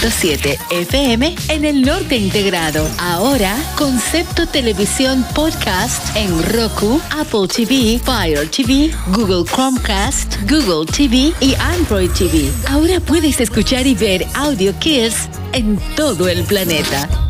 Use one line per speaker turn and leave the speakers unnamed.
100.7 FM en el norte integrado. Ahora, Concepto Televisión Podcast en Roku, Apple TV, Fire TV, Google Chromecast, Google TV y Android TV. Ahora puedes escuchar y ver Audio Kids en todo el planeta.